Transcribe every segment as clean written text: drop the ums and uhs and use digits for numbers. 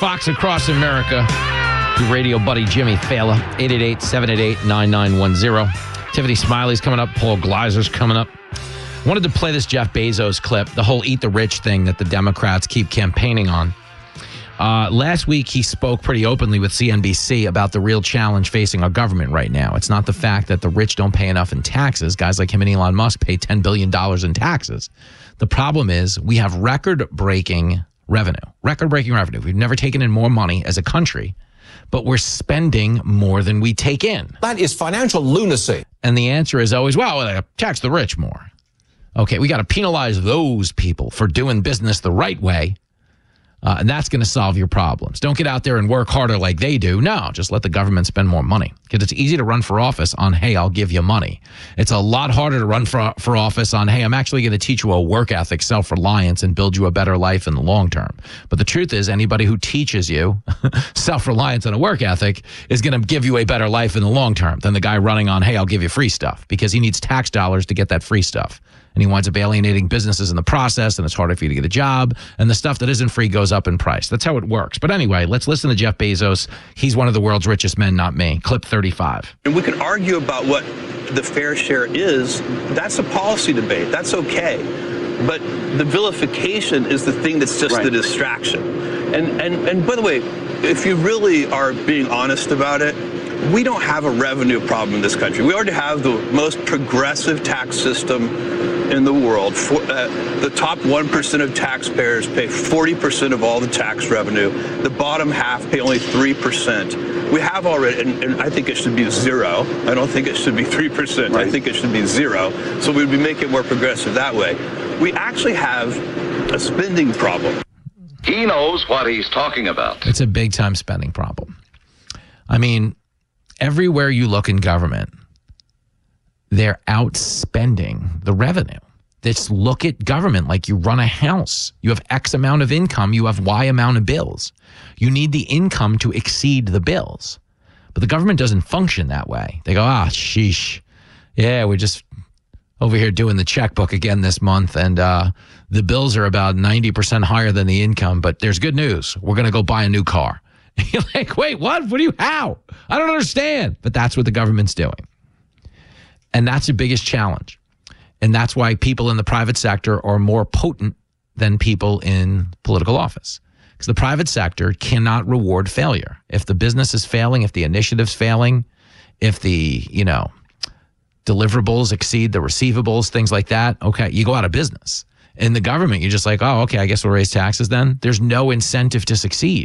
Fox Across America. Your radio buddy Jimmy Fallon, 888-788-9910. Tiffany Smiley's coming up. Paul Gleiser's coming up. Wanted to play this Jeff Bezos clip, the whole eat the rich thing that the Democrats keep campaigning on. Last week, he spoke pretty openly with CNBC about the real challenge facing our government right now. It's not the fact that the rich don't pay enough in taxes. Guys like him and Elon Musk pay $10 billion in taxes. The problem is we have record-breaking revenue. We've never taken in more money as a country, but we're spending more than we take in. That is financial lunacy. And the answer is always, well, tax the rich more. Okay, we got to penalize those people for doing business the right way. And that's going to solve your problems. Don't get out there and work harder like they do. No, just let the government spend more money. Because it's easy to run for office on, hey, I'll give you money. It's a lot harder to run for office on, hey, I'm actually going to teach you a work ethic, self-reliance, and build you a better life in the long term. But the truth is, anybody who teaches you self-reliance and a work ethic is going to give you a better life in the long term than the guy running on, hey, I'll give you free stuff. Because he needs tax dollars to get that free stuff. And he winds up alienating businesses in the process, and it's harder for you to get a job, and the stuff that isn't free goes up in price. That's how it works. But anyway, let's listen to Jeff Bezos. He's one of the world's richest men, not me. Clip 35. And we can argue about what the fair share is. That's a policy debate. That's okay. But the vilification is the thing that's just the distraction. And by the way, if you really are being honest about it, we don't have a revenue problem in this country. We already have the most progressive tax system in the world. The top 1% of taxpayers pay 40% of all the tax revenue. The bottom half pay only 3%. We have already, and I think it should be zero. I don't think it should be 3%. Right. I think it should be zero. So we'd be making it more progressive that way. We actually have a spending problem. He knows what he's talking about. It's a big time spending problem. I mean, everywhere you look in government, they're outspending the revenue. Just look at government like you run a house. You have X amount of income, you have Y amount of bills. You need the income to exceed the bills. But the government doesn't function that way. They go, sheesh. Yeah, we're just over here doing the checkbook again this month, and the bills are about 90% higher than the income, but there's good news. We're going to go buy a new car. You're like, wait, what? How? I don't understand. But that's what the government's doing. And that's the biggest challenge. And that's why people in the private sector are more potent than people in political office. Because the private sector cannot reward failure. If the business is failing, if the initiative's failing, if the, deliverables exceed the receivables, things like that, okay, you go out of business. In the government, you're just like, oh, okay, I guess we'll raise taxes then. There's no incentive to succeed.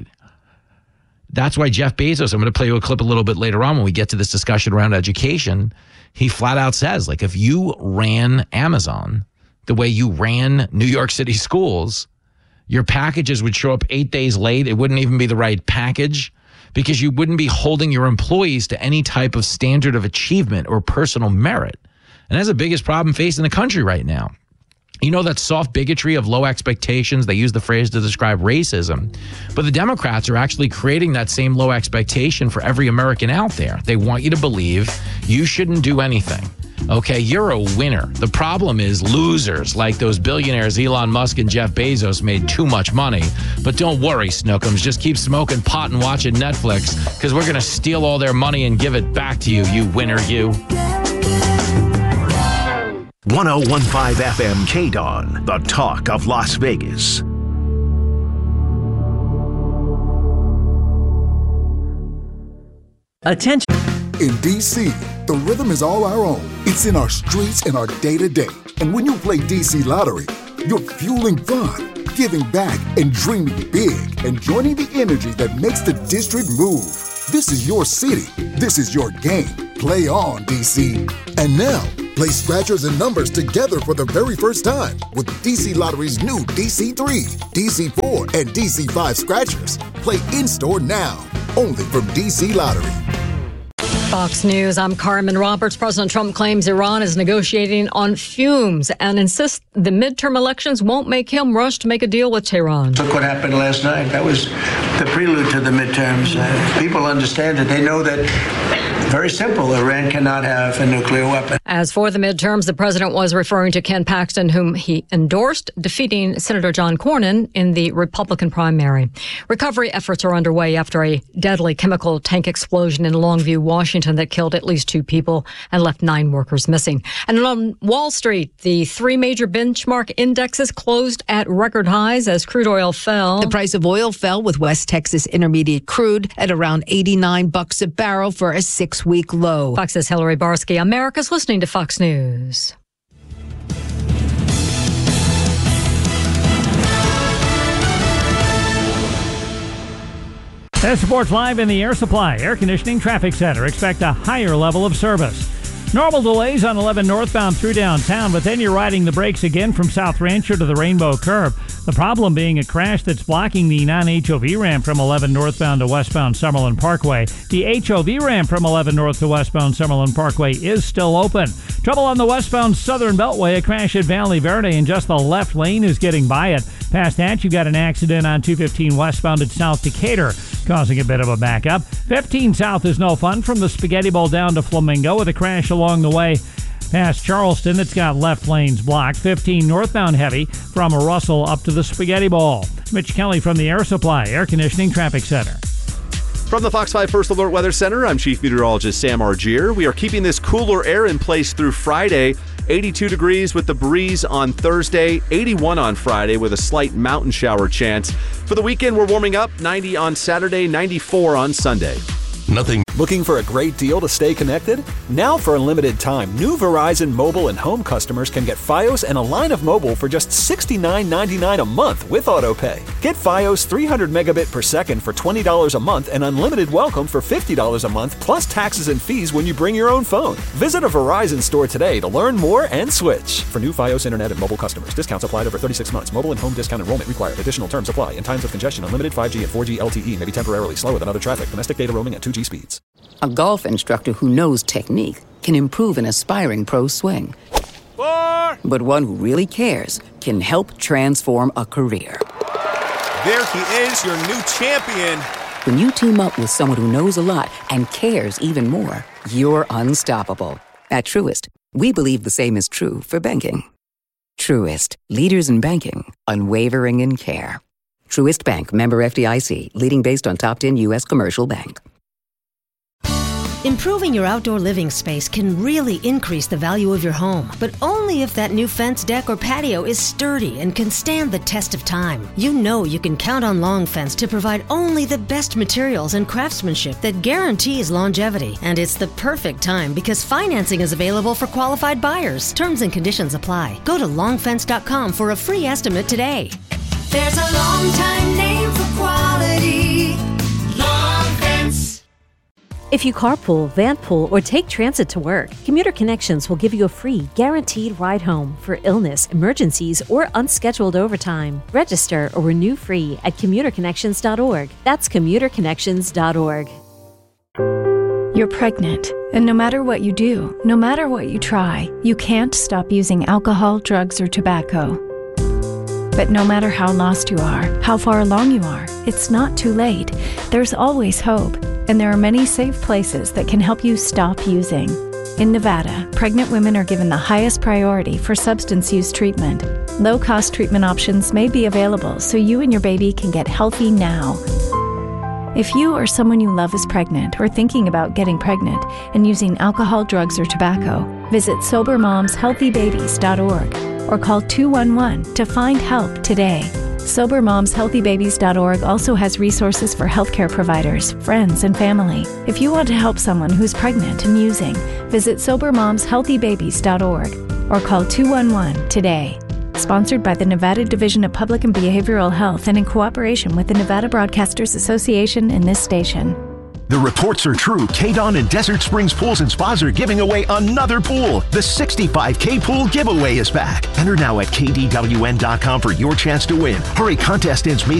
That's why Jeff Bezos, I'm going to play you a clip a little bit later on when we get to this discussion around education. He flat out says, like, if you ran Amazon the way you ran New York City schools, your packages would show up 8 days late. It wouldn't even be the right package because you wouldn't be holding your employees to any type of standard of achievement or personal merit. And that's the biggest problem facing the country right now. You know that soft bigotry of low expectations, they use the phrase to describe racism. But the Democrats are actually creating that same low expectation for every American out there. They want you to believe you shouldn't do anything. Okay, you're a winner. The problem is losers like those billionaires Elon Musk and Jeff Bezos made too much money. But don't worry, Snookums. Just keep smoking pot and watching Netflix because we're going to steal all their money and give it back to you, you winner, you. 1015 FM KDON, the talk of Las Vegas. Attention. In DC, the rhythm is all our own. It's in our streets and our day-to-day. And when you play DC Lottery, you're fueling fun, giving back, and dreaming big, and joining the energy that makes the district move. This is your city. This is your game. Play on, DC. And now, play scratchers and numbers together for the very first time with DC Lottery's new DC3, DC4, and DC5 scratchers. Play in-store now, only from DC Lottery. Fox News, I'm Carmen Roberts. President Trump claims Iran is negotiating on fumes and insists the midterm elections won't make him rush to make a deal with Tehran. Look what happened last night. That was the prelude to the midterms. People understand it. They know that Very simple. Iran cannot have a nuclear weapon. As for the midterms, the president was referring to Ken Paxton, whom he endorsed, defeating Senator John Cornyn in the Republican primary. Recovery efforts are underway after a deadly chemical tank explosion in Longview, Washington, that killed at least 2 people and left 9 workers missing. And on Wall Street, the 3 major benchmark indexes closed at record highs as crude oil fell. The price of oil fell, with West Texas Intermediate crude at around $89 a barrel for a 6-week low. Fox's Hillary Barsky. America's listening to Fox News. This reports live in the Air Supply Air Conditioning Traffic Center. Expect a higher level of service. Normal delays on 11 northbound through downtown, but then you're riding the brakes again from South Rancho to the Rainbow Curve. The problem being a crash that's blocking the non-HOV ramp from 11 northbound to westbound Summerlin Parkway. The HOV ramp from 11 north to westbound Summerlin Parkway is still open. Trouble on the westbound Southern Beltway. A crash at Valley Verde, and just the left lane is getting by it. Past that, you've got an accident on 215 westbound at South Decatur, causing a bit of a backup. 15 south is no fun from the Spaghetti Bowl down to Flamingo, with a crash along the way past Charleston that's got left lanes blocked. 15 northbound heavy from Russell up to the Spaghetti Bowl. Mitch Kelly from the Air Supply Air Conditioning Traffic Center. From the Fox 5 First Alert Weather Center, I'm Chief Meteorologist Sam Argier. We are keeping this cooler air in place through Friday. 82 degrees with the breeze on Thursday, 81 on Friday with a slight mountain shower chance. For the weekend, we're warming up, 90 on Saturday, 94 on Sunday. Nothing. Looking for a great deal to stay connected? Now for a limited time, new Verizon mobile and home customers can get Fios and a line of mobile for just $69.99 a month with AutoPay. Get Fios 300 megabit per second for $20 a month and unlimited welcome for $50 a month, plus taxes and fees when you bring your own phone. Visit a Verizon store today to learn more and switch. For new Fios internet and mobile customers, discounts applied over 36 months. Mobile and home discount enrollment required. Additional terms apply. In times of congestion, unlimited 5G and 4G LTE may be temporarily slower than other traffic. Domestic data roaming at 2G speeds. A golf instructor who knows technique can improve an aspiring pro's swing. But one who really cares can help transform a career. There he is, your new champion. When you team up with someone who knows a lot and cares even more, you're unstoppable. At Truist, we believe the same is true for banking. Truist, leaders in banking, unwavering in care. Truist Bank, member FDIC, leading based on top 10 U.S. commercial bank. Improving your outdoor living space can really increase the value of your home, but only if that new fence, deck, or patio is sturdy and can stand the test of time. You know you can count on Long Fence to provide only the best materials and craftsmanship that guarantees longevity. And it's the perfect time because financing is available for qualified buyers. Terms and conditions apply. Go to longfence.com for a free estimate today. There's a long time name for quality. Long Fence. If you carpool, vanpool, or take transit to work, Commuter Connections will give you a free, guaranteed ride home for illness, emergencies, or unscheduled overtime. Register or renew free at commuterconnections.org. That's commuterconnections.org. You're pregnant, and no matter what you do, no matter what you try, you can't stop using alcohol, drugs, or tobacco. But no matter how lost you are, how far along you are, it's not too late. There's always hope. And there are many safe places that can help you stop using. In Nevada, pregnant women are given the highest priority for substance use treatment. Low-cost treatment options may be available so you and your baby can get healthy now. If you or someone you love is pregnant or thinking about getting pregnant and using alcohol, drugs, or tobacco, visit SoberMomsHealthyBabies.org or call 211 to find help today. SoberMomsHealthyBabies.org also has resources for healthcare providers, friends, and family. If you want to help someone who's pregnant and using, visit SoberMomsHealthyBabies.org or call 211 today. Sponsored by the Nevada Division of Public and Behavioral Health and in cooperation with the Nevada Broadcasters Association and this station. The reports are true. KDON and Desert Springs Pools and Spas are giving away another pool. The 65K pool giveaway is back. Enter now at KDWN.com for your chance to win. Hurry, contest ends May